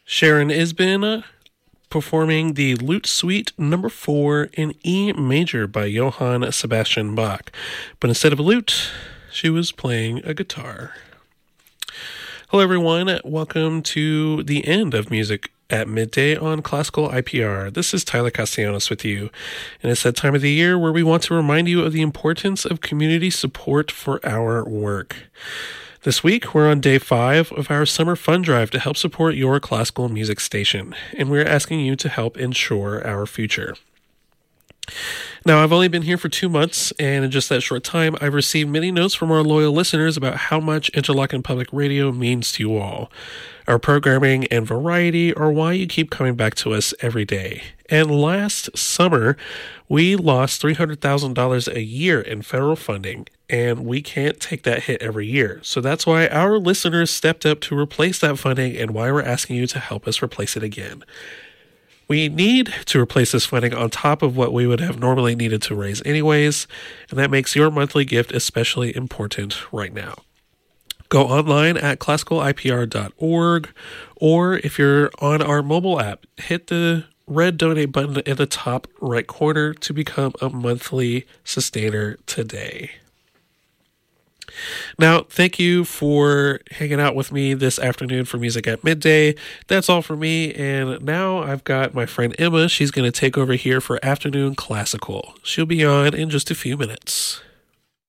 Sharon Isbin performing the Lute Suite number 4 in E major by Johann Sebastian Bach. But instead of a lute, she was playing a guitar. Hello everyone, welcome to the end of Music at Midday on Classical IPR. This is Tyler Castellanos with you, and it's that time of the year where we want to remind you of the importance of community support for our work. This week, we're on day 5 of our summer fund drive to help support your classical music station, and we're asking you to help ensure our future. Now, I've only been here for 2 months, and in just that short time, I've received many notes from our loyal listeners about how much Interlochen Public Radio means to you all. Our programming and variety are why you keep coming back to us every day. And last summer, we lost $300,000 a year in federal funding, and we can't take that hit every year. So that's why our listeners stepped up to replace that funding and why we're asking you to help us replace it again. We need to replace this funding on top of what we would have normally needed to raise anyways, and that makes your monthly gift especially important right now. Go online at classicalipr.org, or if you're on our mobile app, hit the red donate button in the top right corner to become a monthly sustainer today. Now, thank you for hanging out with me this afternoon for Music at Midday. That's all for me, and now I've got my friend Emma. She's going to take over here for Afternoon Classical. She'll be on in just a few minutes.